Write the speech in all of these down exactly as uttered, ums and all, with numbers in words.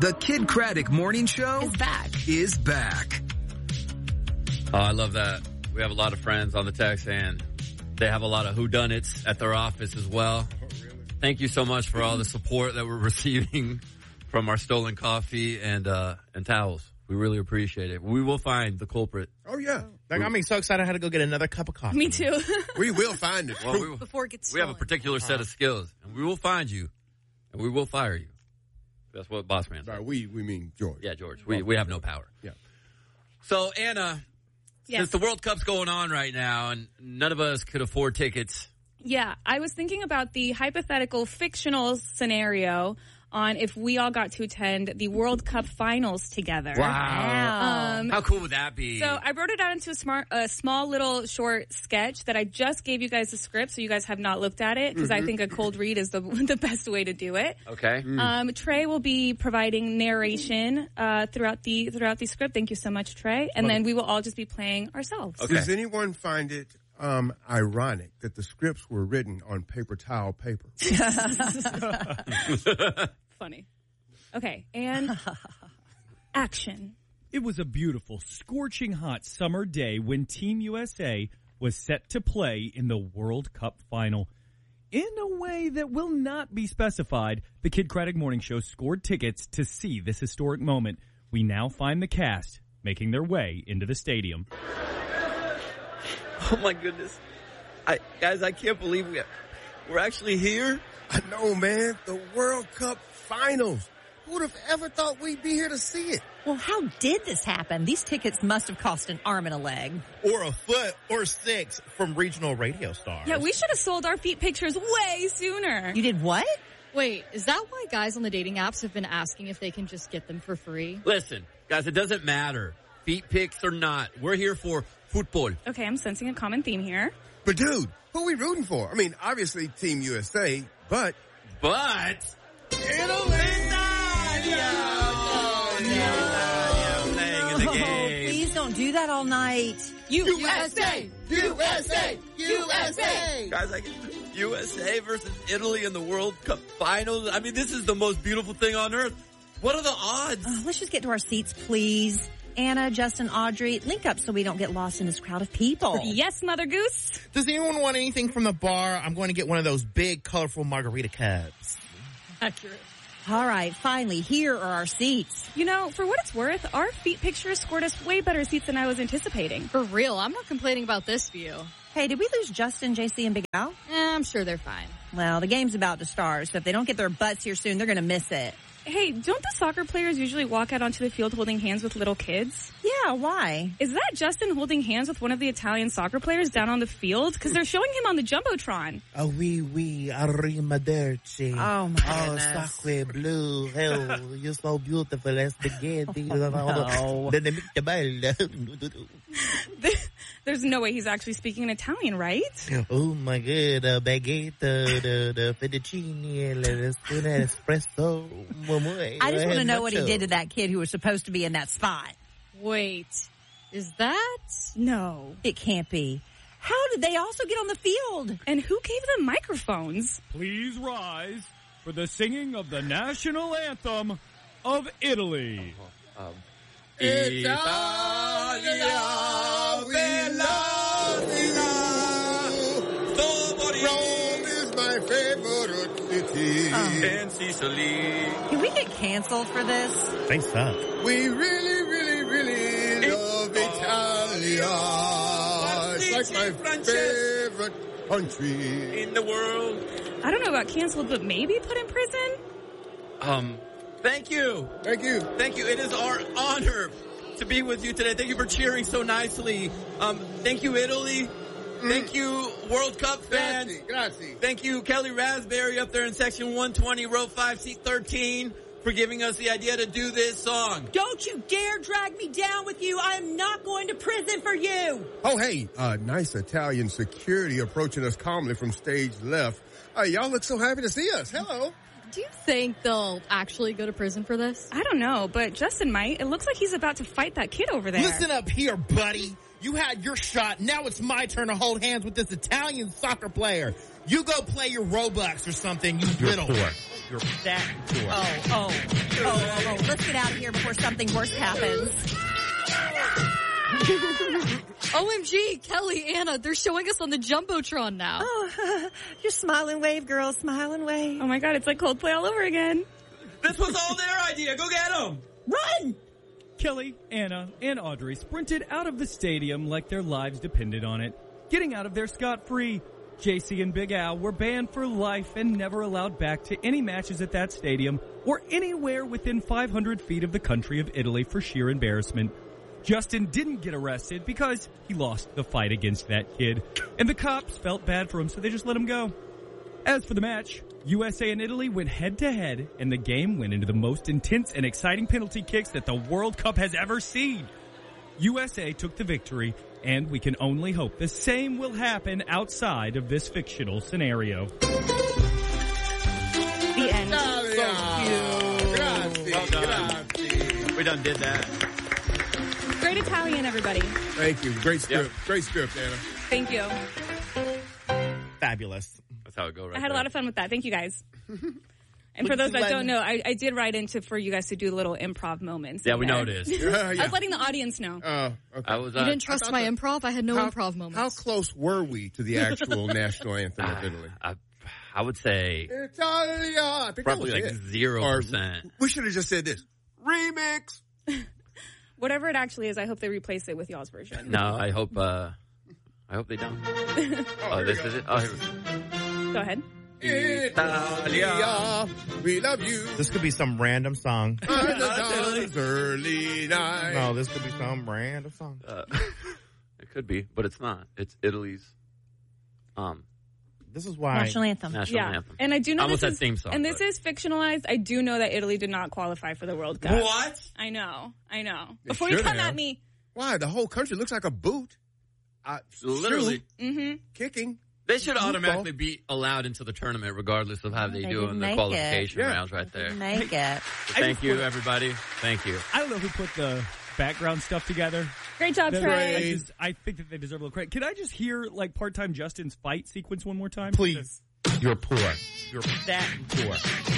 The Kid Craddock Morning Show is back. Is back. Oh, I love that. We have a lot of friends on the text, and they have a lot of whodunits at their office as well. Oh, really? Thank you so much for all the support that we're receiving from our stolen coffee and uh, and towels. We really appreciate it. We will find the culprit. Oh, yeah. Like, I'm so excited I had to go get another cup of coffee. Me too. We will find it. Well, we, Before it gets we stolen. have a particular set of skills, and we will find you, and we will fire you. That's what Boss Man said. Sorry, we, we mean George. Yeah, George. We we have no power. Yeah. So, Anna, Yes. since the World Cup's going on right now, and none of us could afford tickets. Yeah, I was thinking about the hypothetical fictional scenario on if we all got to attend the World Cup finals together. Wow. Um, How cool would that be? So I wrote it out into a smart, a small little short sketch that I just gave you guys the script, so you guys have not looked at it, because Mm-hmm. I think a cold read is the the best way to do it. Okay. Um, Trey will be providing narration uh, throughout the throughout the script. Thank you so much, Trey. And then we will all just be playing ourselves. Okay. Does anyone find it um, ironic that the scripts were written on paper towel paper? Funny. Okay, and action. It was a beautiful, scorching hot summer day when Team U S A was set to play in the World Cup final. In a way that will not be specified, the Kid Craddock Morning Show scored tickets to see this historic moment. We now find the cast making their way into the stadium. Oh, my goodness. I, guys, I can't believe we, we're actually here. I know, man. The World Cup finals. Who would have ever thought we'd be here to see it? Well, how did this happen? These tickets must have cost an arm and a leg. Or a foot or six from regional radio stars. Yeah, we should have sold our feet pictures way sooner. You did what? Wait, is that why guys on the dating apps have been asking if they can just get them for free? Listen, guys, it doesn't matter. Feet pics or not. We're here for football. Okay, I'm sensing a common theme here. But, dude, who are we rooting for? I mean, obviously Team U S A, but... But... Oh, please don't do that all night. U S A! U S A! U S A! Guys, like U S A versus Italy in the World Cup finals. I mean, this is the most beautiful thing on earth. What are the odds? Oh, let's just get to our seats, please. Anna, Justin, Audrey, link up so we don't get lost in this crowd of people. Yes, Mother Goose. Does anyone want anything from the bar? I'm going to get one of those big, colorful margarita cups. Accurate. All right, finally, here are our seats. You know, for what it's worth, our feet pictures scored us way better seats than I was anticipating. For real, I'm not complaining about this view. Hey, did we lose Justin, J C, and Big Al? Eh, I'm sure they're fine. Well, the game's about to start, so if they don't get their butts here soon, they're going to miss it. Hey, don't the soccer players usually walk out onto the field holding hands with little kids? Yeah, why? Is that Justin holding hands with one of the Italian soccer players down on the field? Because they're showing him on the Jumbotron. Oh, oui, oui, arrivederci. Oh, my Oh, goodness. sacre bleu. Oh, you're so beautiful as spaghetti. No. There's no way he's actually speaking in Italian, right? Oh, my God. Uh, baguette, uh, the, the fettuccine, the espresso. I just want to know what he did to that kid who was supposed to be in that spot. Wait, is that? No. It can't be. How did they also get on the field? And who gave them microphones? Please rise for the singing of the national anthem of Italy. Um, Italia, we love you. Rome is my favorite city. and Sicily. Can we get canceled for this? They suck. We really, really, really love Italia. It's like my favorite country In the world. I don't know about canceled, but maybe put in prison? Um, thank you. Thank you. Thank you. It is our honor to be with you today. Thank you for cheering so nicely. Um, thank you, Italy. Thank you, World Cup fans. Grazie, grazie. Thank you, Kelly Raspberry up there in section one twenty, row five, seat thirteen, for giving us the idea to do this song. Don't you dare drag me down with you. I am not going to prison for you. Oh, hey, uh, nice Italian security approaching us calmly from stage left. Uh, y'all look so happy to see us. Hello. Do you think they'll actually go to prison for this? I don't know, but Justin might. It looks like he's about to fight that kid over there. Listen up here, buddy. You had your shot. Now it's my turn to hold hands with this Italian soccer player. You go play your Robux or something, you You're little. poor. You're that poor. Oh, oh, whoa, whoa. Let's get out of here before something worse happens. O M G, Kelly, Anna, they're showing us on the Jumbotron now. Oh, just smile and wave, girls. Smile and wave. Oh, my God. It's like Coldplay all over again. This was all their idea. Go get them. Run! Kelly, Anna, and Audrey sprinted out of the stadium like their lives depended on it, getting out of there scot-free. J C and Big Al were banned for life and never allowed back to any matches at that stadium or anywhere within five hundred feet of the country of Italy for sheer embarrassment. Justin didn't get arrested because he lost the fight against that kid, and the cops felt bad for him, so they just let him go. As for the match, U S A and Italy went head-to-head, and the game went into the most intense and exciting penalty kicks that the World Cup has ever seen. U S A took the victory, and we can only hope the same will happen outside of this fictional scenario. The end. Well done. We done did that. Great Italian, everybody. Thank you. Great script. Yep. Great script, Anna. Thank you. Fabulous. That's how it goes right I had there. a lot of fun with that. Thank you, guys. And for those that don't know, I, I did write into for you guys to do little improv moments. Yeah, in we there. know it is. Yeah, I yeah. was letting the audience know. Uh, okay. I was, uh, You didn't trust my improv? I had no how, improv moments. How close were we to the actual national anthem of Italy? I, I would say Italia. I think probably that like was it. zero Or percent. we should have just said this. Remix. Whatever it actually is, I hope they replace it with y'all's version. No, I hope. Uh, I hope they don't. Oh, Oh, this here we is it. Oh, here we go. Go ahead. Italia, we love you. This could be some random song. On the dawn's early night. No, this could be some random song. Uh, it could be, but it's not. It's Italy's um This is why. National anthem. national Yeah, anthem. and I do know Almost this that is, theme song, and this but- is fictionalized. I do know that Italy did not qualify for the World Cup. What? I know, I know. They Before you should come have. at me, Why? The whole country looks like a boot. Uh, Literally. shoe, mm-hmm. kicking. They should Football. automatically be allowed into the tournament regardless of how they, They do didn't in the make qualification it. Yeah. rounds right there. Make it. So thank you, everybody. Thank you. I don't know who put the background stuff together. Great job, That- Trey. I, just, I think that they deserve a little credit. Can I just hear like part-time Justin's fight sequence one more time? Please. You're poor. You're fat and poor.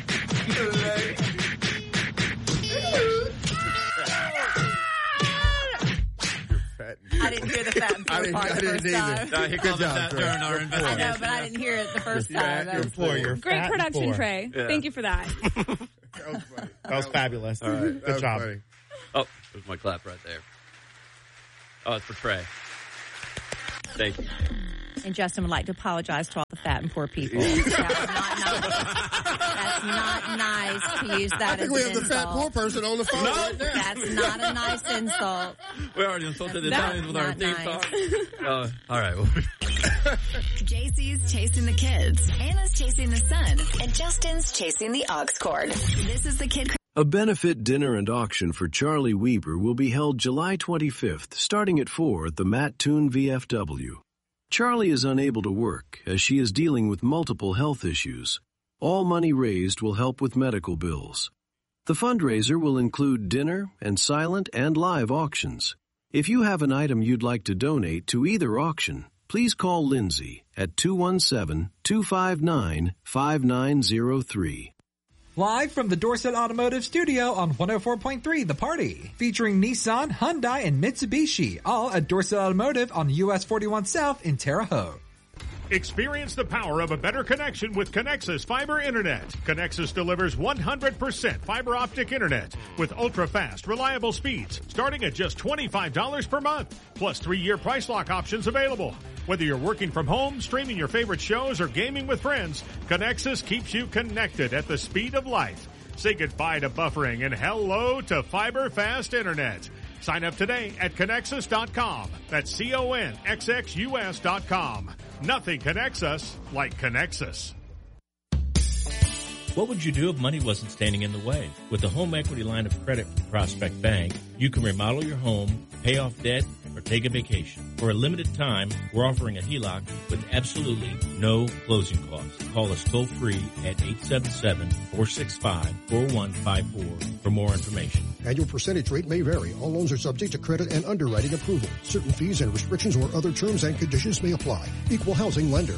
I didn't hear the fat and I poor didn't, part I the didn't first time. either. Uh, he Good called us job, that Trey. during our I know, investigation. but I didn't hear it the first You're time. fat, That you're was- Poor. You're Great fat and production, poor. Trey. Yeah. Thank you for that. That was funny. That was fabulous. All right. Good That was job. funny. Oh, there's my clap right there. Oh, it's for Trey. Thank you. And Justin would like to apologize to all the fat and poor people. That was not nice. That's not nice to use that I as think we an have the fat insult. poor person on the phone right now. That's not a nice insult. We already insulted the That's Italians with our not theme nice. song. Uh, all right. J C's chasing the kids, Anna's chasing the sun, and Justin's chasing the aux cord. This is the Kid. A benefit dinner and auction for Charlie Weber will be held July twenty-fifth, starting at four at the Matt Toon V F W. Charlie is unable to work as she is dealing with multiple health issues. All money raised will help with medical bills. The fundraiser will include dinner and silent and live auctions. If you have an item you'd like to donate to either auction, please call Lindsay at two one seven, two five nine, five nine zero three. Live from the Dorset Automotive Studio on one oh four point three The Party. Featuring Nissan, Hyundai, and Mitsubishi. All at Dorset Automotive on U S forty-one South in Terre Haute. Experience the power of a better connection with Connexus Fiber Internet. Connexus delivers one hundred percent fiber optic internet with ultra-fast, reliable speeds starting at just twenty-five dollars per month, plus three-year price lock options available. Whether you're working from home, streaming your favorite shows, or gaming with friends, Connexus keeps you connected at the speed of light. Say goodbye to buffering and hello to fiber fast internet. Sign up today at Connexus dot com. That's C O N X X U S dot com. Nothing connects us like Connexus. What would you do if money wasn't standing in the way? With the home equity line of credit from Prospect Bank, you can remodel your home, pay off debt, or take a vacation. For a limited time, we're offering a H E L O C with absolutely no closing costs. Call us toll free at eight seven seven, four six five, four one five four for more information. Annual percentage rate may vary. All loans are subject to credit and underwriting approval. Certain fees and restrictions or other terms and conditions may apply. Equal housing lender.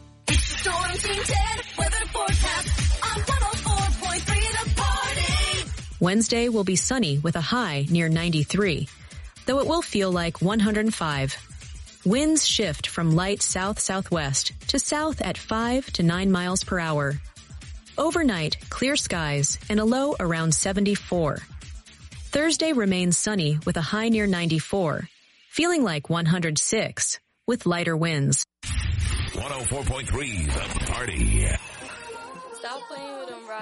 Storm Team ten, weather forecast on one oh four point three The Party. Wednesday will be sunny with a high near ninety-three, though it will feel like one hundred five. Winds shift from light south-southwest to south at five to nine miles per hour. Overnight, clear skies and a low around seventy-four. Thursday remains sunny with a high near ninety-four, feeling like one hundred six with lighter winds. one oh four point three The Party. Stop playing with them,